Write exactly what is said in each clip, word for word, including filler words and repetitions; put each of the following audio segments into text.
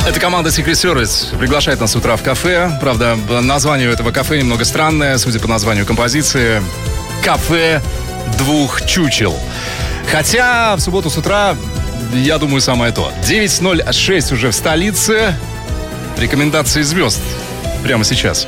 Это команда Secret Service приглашает нас с утра в кафе. Правда, название этого кафе немного странное, судя по названию композиции. Кафе двух чучел. Хотя в субботу с утра, я думаю, самое то. девять ноль шесть уже в столице. Рекомендации звезд прямо сейчас.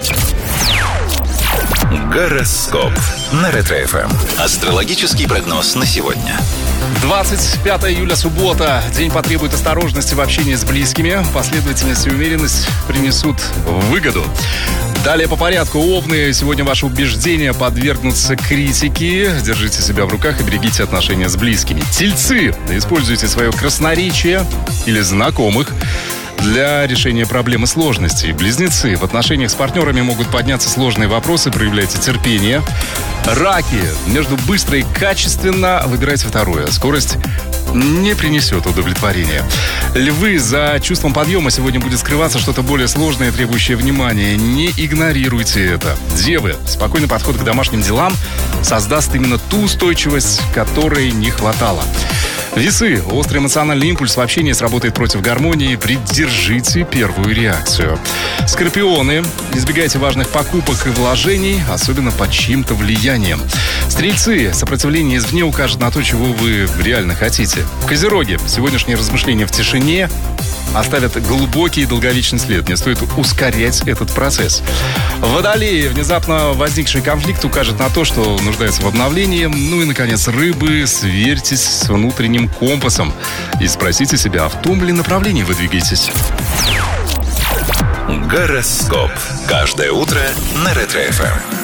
Гороскоп на Ретро-эф эм. Астрологический прогноз на сегодня. двадцать пятое июля, суббота. День потребует осторожности в общении с близкими. Последовательность и уверенность принесут выгоду. Далее по порядку. Овны, сегодня ваши убеждения подвергнутся критике. Держите себя в руках и берегите отношения с близкими. Тельцы, используйте свое красноречие или знакомых для решения проблем и сложностей. Близнецы, в отношениях с партнерами могут подняться сложные вопросы, проявляйте терпение. Раки, между быстро и качественно выбирайте второе. Скорость не принесет удовлетворения. Львы, за чувством подъема сегодня будет скрываться что-то более сложное, требующее внимания. Не игнорируйте это. Девы, спокойный подход к домашним делам создаст именно ту устойчивость, которой не хватало. Весы. Острый эмоциональный импульс в общении сработает против гармонии. Придержите первую реакцию. Скорпионы. Избегайте важных покупок и вложений, особенно под чьим-то влиянием. Стрельцы. Сопротивление извне укажет на то, чего вы реально хотите. Козероги. Сегодняшние размышления в тишине оставят глубокий и долговечный след. Не стоит ускорять этот процесс. Водолеи. Внезапно возникший конфликт укажет на то, что нуждается в обновлении. Ну и, наконец, рыбы. Сверьтесь с внутренним компасом и спросите себя, в том ли направлении вы двигаетесь. Гороскоп. Каждое утро на Ретро-эф эм.